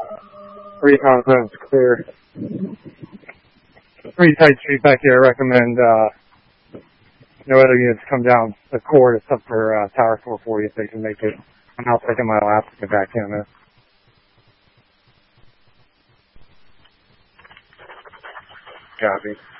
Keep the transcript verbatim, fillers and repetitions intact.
Recon zone's clear. Pretty tight street back here. I recommend uh, no other units come down the court except for uh, Tower four forty if they can make it. I'm out taking my lap to get back in there. Copy.